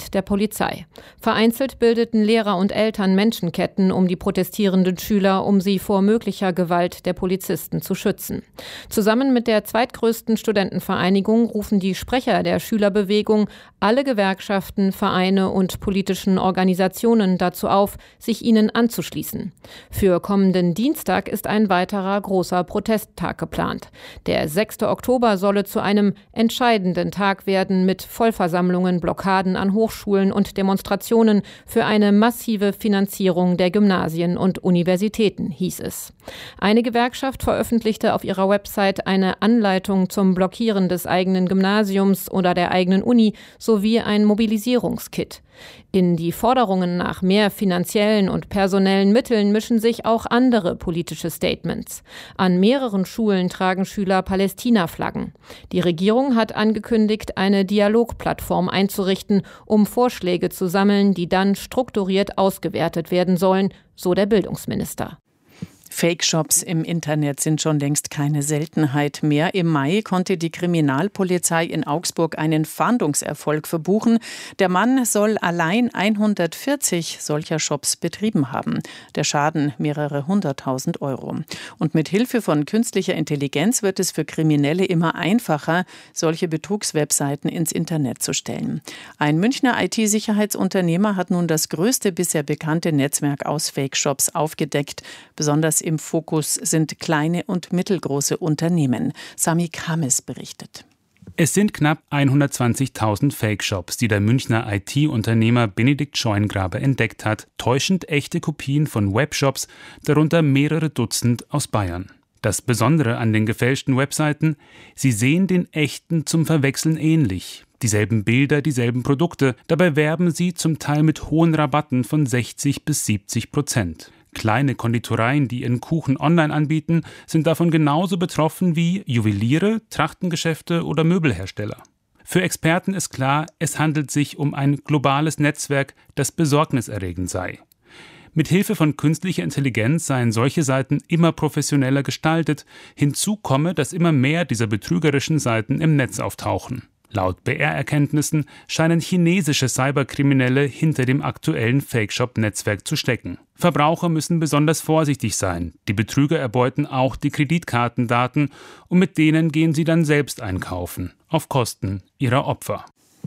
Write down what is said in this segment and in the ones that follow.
Gewalt der Polizei. Vereinzelt bildeten Lehrer und Eltern Menschenketten um die protestierenden Schüler, um sie vor möglicher Gewalt der Polizisten zu schützen. Zusammen mit der zweitgrößten Studentenvereinigung rufen die Sprecher der Schülerbewegung alle Gewerkschaften, Vereine und politischen Organisationen dazu auf, sich ihnen anzuschließen. Für kommenden Dienstag ist ein weiterer großer Protesttag geplant. Der 6. Oktober solle zu einem entscheidenden Tag werden mit Vollversammlungen, Blockaden an Hochschulen und Demonstrationen für eine massive Finanzierung der Gymnasien und Universitäten, hieß es. Eine Gewerkschaft veröffentlichte auf ihrer Website eine Anleitung zum Blockieren des eigenen Gymnasiums oder der eigenen Uni sowie ein Mobilisierungskit. In die Forderungen nach mehr finanziellen und personellen Mitteln mischen sich auch andere politische Statements. An mehreren Schulen tragen Schüler Palästina-Flaggen. Die Regierung hat angekündigt, eine Dialogplattform einzurichten, um Vorschläge zu sammeln, die dann strukturiert ausgewertet werden sollen, so der Bildungsminister. Fake-Shops im Internet sind schon längst keine Seltenheit mehr. Im Mai konnte die Kriminalpolizei in Augsburg einen Fahndungserfolg verbuchen. Der Mann soll allein 140 solcher Shops betrieben haben. Der Schaden mehrere 100.000 €. Und mit Hilfe von künstlicher Intelligenz wird es für Kriminelle immer einfacher, solche Betrugswebseiten ins Internet zu stellen. Ein Münchner IT-Sicherheitsunternehmer hat nun das größte bisher bekannte Netzwerk aus Fake-Shops aufgedeckt. Besonders im Fokus sind kleine und mittelgroße Unternehmen. Sami Kames berichtet. Es sind knapp 120.000 Fake-Shops, die der Münchner IT-Unternehmer Benedikt Scheuengraber entdeckt hat. Täuschend echte Kopien von Webshops, darunter mehrere Dutzend aus Bayern. Das Besondere an den gefälschten Webseiten: sie sehen den echten zum Verwechseln ähnlich. Dieselben Bilder, dieselben Produkte. Dabei werben sie zum Teil mit hohen Rabatten von 60 bis 70%. Kleine Konditoreien, die ihren Kuchen online anbieten, sind davon genauso betroffen wie Juweliere, Trachtengeschäfte oder Möbelhersteller. Für Experten ist klar, es handelt sich um ein globales Netzwerk, das besorgniserregend sei. Mit Hilfe von künstlicher Intelligenz seien solche Seiten immer professioneller gestaltet. Hinzu komme, dass immer mehr dieser betrügerischen Seiten im Netz auftauchen. Laut BR-Erkenntnissen scheinen chinesische Cyberkriminelle hinter dem aktuellen Fake-Shop-Netzwerk zu stecken. Verbraucher müssen besonders vorsichtig sein. Die Betrüger erbeuten auch die Kreditkartendaten und mit denen gehen sie dann selbst einkaufen, auf Kosten ihrer Opfer.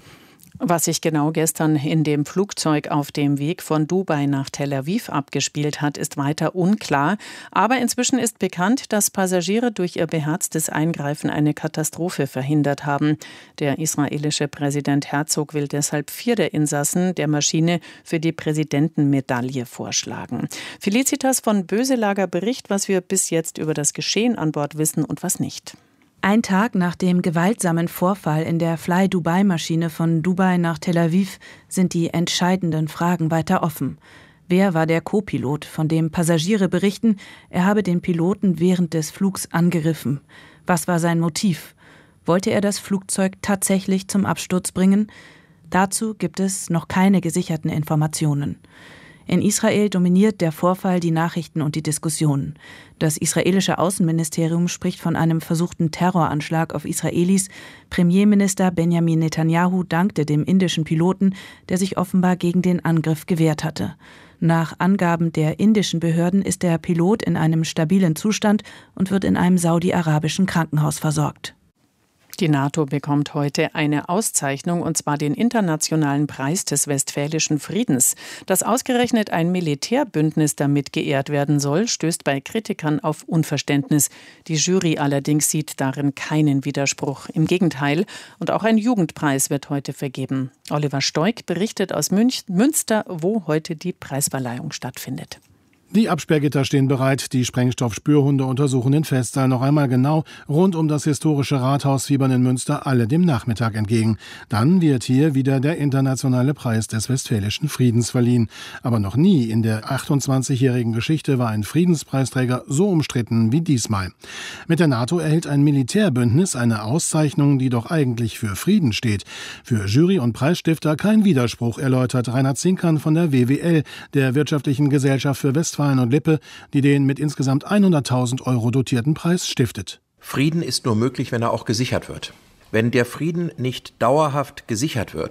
Was sich genau gestern in dem Flugzeug auf dem Weg von Dubai nach Tel Aviv abgespielt hat, ist weiter unklar. Aber inzwischen ist bekannt, dass Passagiere durch ihr beherztes Eingreifen eine Katastrophe verhindert haben. Der israelische Präsident Herzog will deshalb 4 der Insassen der Maschine für die Präsidentenmedaille vorschlagen. Felicitas von Böselager berichtet, was wir bis jetzt über das Geschehen an Bord wissen und was nicht. Ein Tag nach dem gewaltsamen Vorfall in der Fly-Dubai-Maschine von Dubai nach Tel Aviv sind die entscheidenden Fragen weiter offen. Wer war der Co-Pilot, von dem Passagiere berichten, er habe den Piloten während des Flugs angegriffen? Was war sein Motiv? Wollte er das Flugzeug tatsächlich zum Absturz bringen? Dazu gibt es noch keine gesicherten Informationen. In Israel dominiert der Vorfall die Nachrichten und die Diskussionen. Das israelische Außenministerium spricht von einem versuchten Terroranschlag auf Israelis. Premierminister Benjamin Netanyahu dankte dem indischen Piloten, der sich offenbar gegen den Angriff gewehrt hatte. Nach Angaben der indischen Behörden ist der Pilot in einem stabilen Zustand und wird in einem saudi-arabischen Krankenhaus versorgt. Die NATO bekommt heute eine Auszeichnung, und zwar den Internationalen Preis des Westfälischen Friedens. Dass ausgerechnet ein Militärbündnis damit geehrt werden soll, stößt bei Kritikern auf Unverständnis. Die Jury allerdings sieht darin keinen Widerspruch. Im Gegenteil, und auch ein Jugendpreis wird heute vergeben. Oliver Stoik berichtet aus Münster, wo heute die Preisverleihung stattfindet. Die Absperrgitter stehen bereit, die Sprengstoffspürhunde untersuchen den Festsaal noch einmal genau. Rund um das historische Rathaus fiebern in Münster alle dem Nachmittag entgegen. Dann wird hier wieder der Internationale Preis des Westfälischen Friedens verliehen. Aber noch nie in der 28-jährigen Geschichte war ein Friedenspreisträger so umstritten wie diesmal. Mit der NATO erhält ein Militärbündnis eine Auszeichnung, die doch eigentlich für Frieden steht. Für Jury und Preisstifter kein Widerspruch, erläutert Reinhard Zinkern von der WWL, der Wirtschaftlichen Gesellschaft für Westfalen und Lippe, die den mit insgesamt 100.000 € dotierten Preis stiftet. Frieden ist nur möglich, wenn er auch gesichert wird. Wenn der Frieden nicht dauerhaft gesichert wird,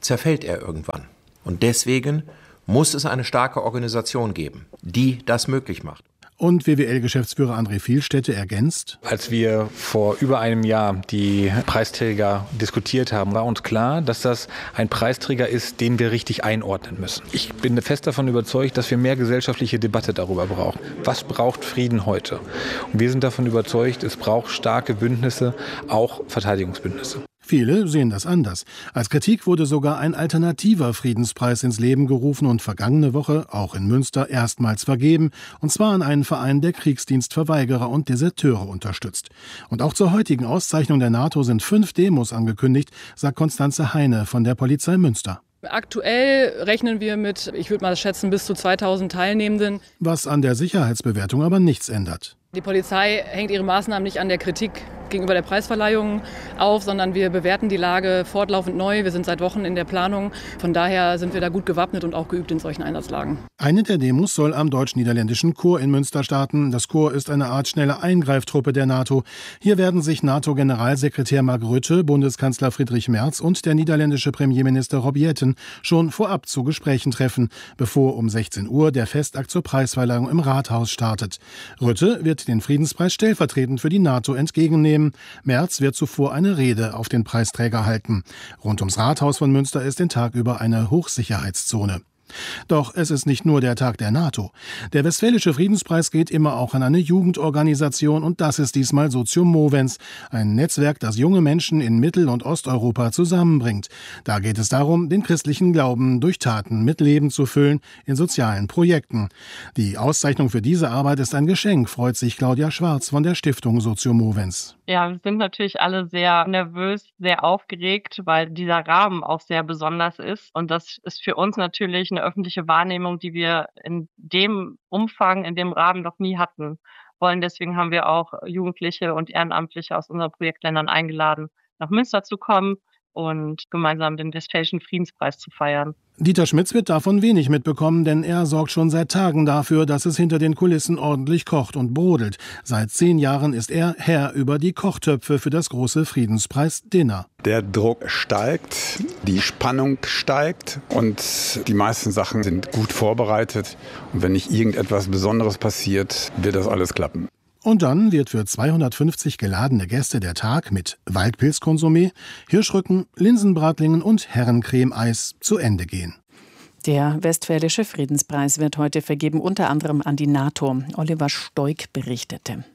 zerfällt er irgendwann. Und deswegen muss es eine starke Organisation geben, die das möglich macht. Und WWL-Geschäftsführer André Vielstädte ergänzt: Als wir vor über einem Jahr die Preisträger diskutiert haben, war uns klar, dass das ein Preisträger ist, den wir richtig einordnen müssen. Ich bin fest davon überzeugt, dass wir mehr gesellschaftliche Debatte darüber brauchen. Was braucht Frieden heute? Und wir sind davon überzeugt, es braucht starke Bündnisse, auch Verteidigungsbündnisse. Viele sehen das anders. Als Kritik wurde sogar ein alternativer Friedenspreis ins Leben gerufen und vergangene Woche, auch in Münster, erstmals vergeben, und zwar an einen Verein, der Kriegsdienstverweigerer und Deserteure unterstützt. Und auch zur heutigen Auszeichnung der NATO sind 5 Demos angekündigt, sagt Konstanze Heine von der Polizei Münster. Aktuell rechnen wir mit, ich würde mal schätzen, bis zu 2000 Teilnehmenden. Was an der Sicherheitsbewertung aber nichts ändert. Die Polizei hängt ihre Maßnahmen nicht an der Kritik gegenüber der Preisverleihung auf, sondern wir bewerten die Lage fortlaufend neu. Wir sind seit Wochen in der Planung. Von daher sind wir da gut gewappnet und auch geübt in solchen Einsatzlagen. Eine der Demos soll am deutsch-niederländischen Korps in Münster starten. Das Korps ist eine Art schnelle Eingreiftruppe der NATO. Hier werden sich NATO-Generalsekretär Mark Rutte, Bundeskanzler Friedrich Merz und der niederländische Premierminister Rob Jetten schon vorab zu Gesprächen treffen, bevor um 16 Uhr der Festakt zur Preisverleihung im Rathaus startet. Rutte wird den Friedenspreis stellvertretend für die NATO entgegennehmen. Merz wird zuvor eine Rede auf den Preisträger halten. Rund ums Rathaus von Münster ist den Tag über eine Hochsicherheitszone. Doch es ist nicht nur der Tag der NATO. Der Westfälische Friedenspreis geht immer auch an eine Jugendorganisation, und das ist diesmal Sozium Movens, ein Netzwerk, das junge Menschen in Mittel- und Osteuropa zusammenbringt. Da geht es darum, den christlichen Glauben durch Taten mit Leben zu füllen in sozialen Projekten. Die Auszeichnung für diese Arbeit ist ein Geschenk, freut sich Claudia Schwarz von der Stiftung Sozium Movens. Ja, wir sind natürlich alle sehr nervös, sehr aufgeregt, weil dieser Rahmen auch sehr besonders ist. Und das ist für uns natürlich eine öffentliche Wahrnehmung, die wir in dem Umfang, in dem Rahmen noch nie hatten wollen. Deswegen haben wir auch Jugendliche und Ehrenamtliche aus unseren Projektländern eingeladen, nach Münster zu kommen und gemeinsam den Westfälischen Friedenspreis zu feiern. Dieter Schmitz wird davon wenig mitbekommen, denn er sorgt schon seit Tagen dafür, dass es hinter den Kulissen ordentlich kocht und brodelt. Seit 10 Jahren ist er Herr über die Kochtöpfe für das große Friedenspreis-Dinner. Der Druck steigt, die Spannung steigt und die meisten Sachen sind gut vorbereitet. Und wenn nicht irgendetwas Besonderes passiert, wird das alles klappen. Und dann wird für 250 geladene Gäste der Tag mit Waldpilzkonsumé, Hirschrücken, Linsenbratlingen und Herrencreme-Eis zu Ende gehen. Der Westfälische Friedenspreis wird heute vergeben, unter anderem an die NATO. Oliver Stoik berichtete.